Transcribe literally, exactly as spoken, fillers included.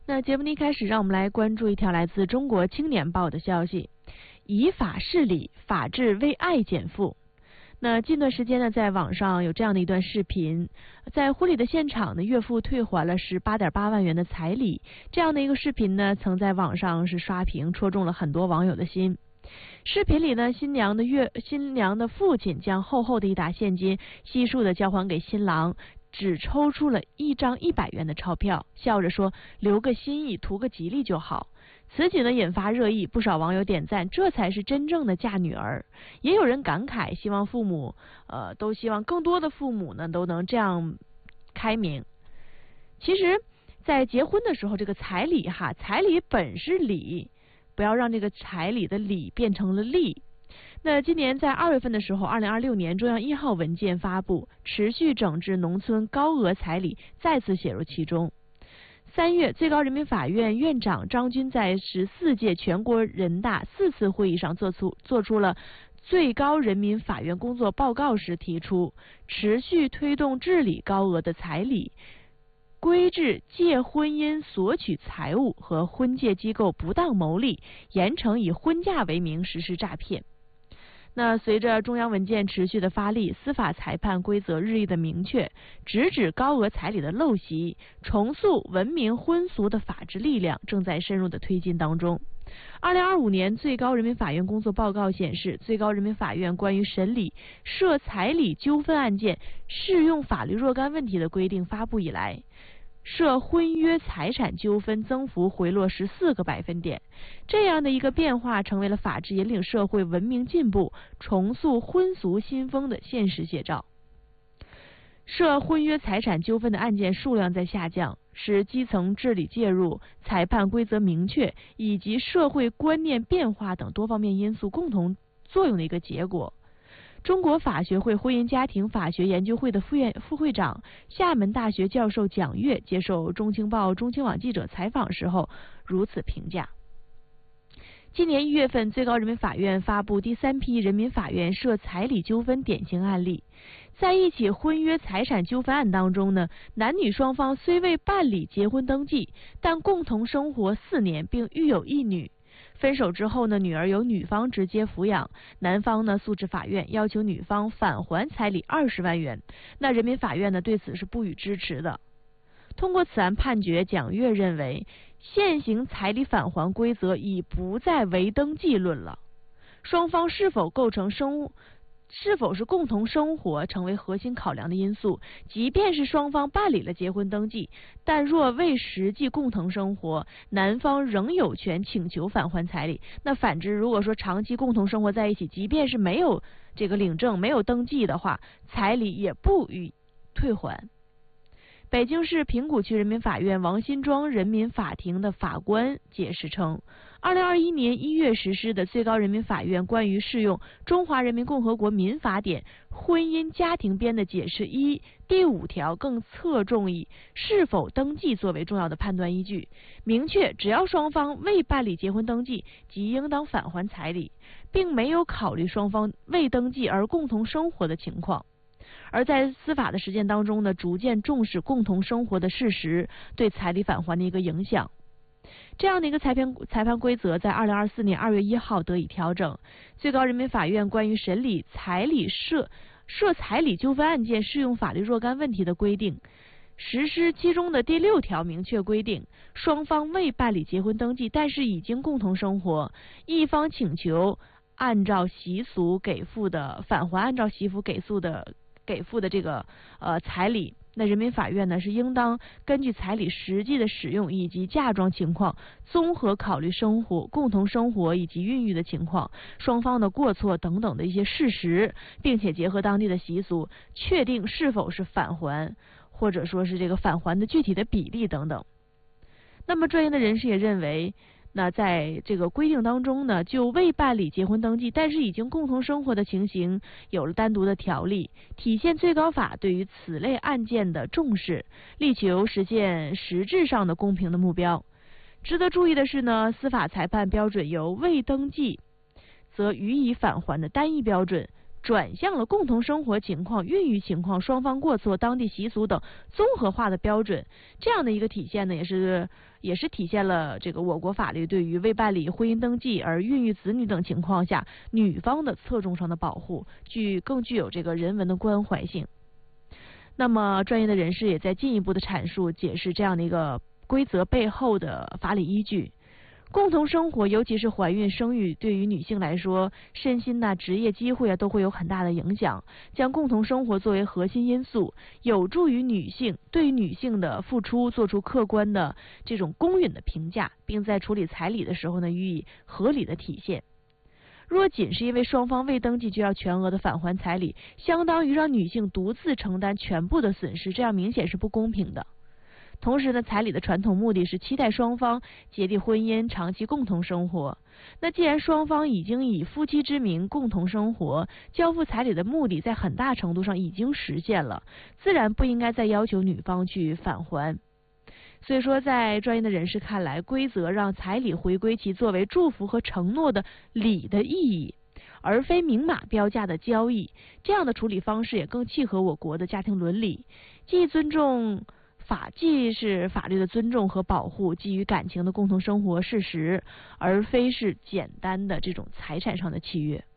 那节目的一开始，让我们来关注一条来自中国青年报的消息：以法事理，法治为爱减负。那近段时间呢，在网上有这样的一段视频，在婚礼的现场呢，岳父退还了十八点八万元的彩礼。这样的一个视频呢，曾在网上是刷屏，戳中了很多网友的心。视频里呢，新娘的岳新娘的父亲将厚厚的一沓现金悉数的交还给新郎，只抽出了一张一百元的钞票，笑着说留个心意，图个吉利就好。此举呢引发热议，不少网友点赞，这才是真正的嫁女儿。也有人感慨，希望父母呃都希望更多的父母呢都能这样开明。其实在结婚的时候，这个彩礼哈，彩礼本是礼，不要让这个彩礼的礼变成了利。那今年在二月份的时候，二零二六年中央一号文件发布，持续整治农村高额彩礼再次写入其中。三月，最高人民法院院长张军在十四届全国人大四次会议上做出做出了最高人民法院工作报告时提出，持续推动治理高额的彩礼，规制借婚姻索取财物和婚介机构不当牟利，严惩以婚嫁为名实施诈骗。那随着中央文件持续的发力，司法裁判规则日益的明确，直指高额彩礼的陋习，重塑文明婚俗的法治力量正在深入的推进当中。二零二五年最高人民法院工作报告显示，最高人民法院关于审理涉彩礼纠纷案件适用法律若干问题的规定发布以来，涉婚约财产纠纷增幅回落十四个百分点，这样的一个变化成为了法治引领社会文明进步、重塑婚俗新风的现实写照。涉婚约财产纠纷的案件数量在下降，是基层治理介入、裁判规则明确以及社会观念变化等多方面因素共同作用的一个结果。中国法学会婚姻家庭法学研究会的副院副会长、厦门大学教授蒋越接受中青报、中青网记者采访时候如此评价。今年一月份，最高人民法院发布第三批人民法院涉彩礼纠纷典型案例。在一起婚约财产纠纷案当中呢，男女双方虽未办理结婚登记，但共同生活四年并育有一女。分手之后呢，女儿由女方直接抚养，男方呢诉至法院，要求女方返还彩礼二十万元。那人民法院呢对此是不予支持的。通过此案判决，蒋越认为，现行彩礼返还规则已不再唯登记论了，双方是否构成生是否是共同生活成为核心考量的因素。即便是双方办理了结婚登记，但若未实际共同生活，男方仍有权请求返还彩礼。那反之，如果说长期共同生活在一起，即便是没有这个领证、没有登记的话，彩礼也不予退还。北京市平谷区人民法院王辛庄人民法庭的法官解释称，二零二一年一月实施的最高人民法院关于适用《中华人民共和国民法典》婚姻家庭编的解释一第五条更侧重以是否登记作为重要的判断依据，明确只要双方未办理结婚登记，即应当返还彩礼，并没有考虑双方未登记而共同生活的情况。而在司法的实践当中呢，逐渐重视共同生活的事实对彩礼返还的一个影响。这样的一个裁判裁判规则在二零二四年二月一号得以调整。最高人民法院关于审理彩礼涉涉彩礼纠纷案件适用法律若干问题的规定实施其中的第六条明确规定，双方未办理结婚登记，但是已经共同生活，一方请求按照习俗给付的返还按照习俗给付的给付的这个呃彩礼，那人民法院呢是应当根据彩礼实际的使用以及嫁妆情况，综合考虑生活共同生活以及孕育的情况、双方的过错等等的一些事实，并且结合当地的习俗，确定是否是返还，或者说是这个返还的具体的比例等等。那么专业的人士也认为，那在这个规定当中呢，就未办理结婚登记但是已经共同生活的情形有了单独的条例，体现最高法对于此类案件的重视，力求实现实质上的公平的目标。值得注意的是呢，司法裁判标准由未登记则予以返还的单一标准转向了共同生活情况、孕育情况、双方过错、当地习俗等综合化的标准。这样的一个体现呢，也是也是体现了这个我国法律对于未办理婚姻登记而孕育子女等情况下女方的侧重上的保护，具更具有这个人文的关怀性。那么专业的人士也在进一步的阐述解释这样的一个规则背后的法理依据。共同生活，尤其是怀孕生育，对于女性来说，身心呐、职业机会啊，都会有很大的影响。将共同生活作为核心因素，有助于女性对于女性的付出做出客观的这种公允的评价，并在处理彩礼的时候呢，予以合理的体现。若仅是因为双方未登记就要全额的返还彩礼，相当于让女性独自承担全部的损失，这样明显是不公平的。同时呢，彩礼的传统目的是期待双方结缔婚姻，长期共同生活。那既然双方已经以夫妻之名共同生活，交付彩礼的目的在很大程度上已经实现了，自然不应该再要求女方去返还。所以说，在专业的人士看来，规则让彩礼回归其作为祝福和承诺的礼的意义，而非明码标价的交易。这样的处理方式也更契合我国的家庭伦理，既尊重法既是法律的尊重和保护基于感情的共同生活事实，而非是简单的这种财产上的契约。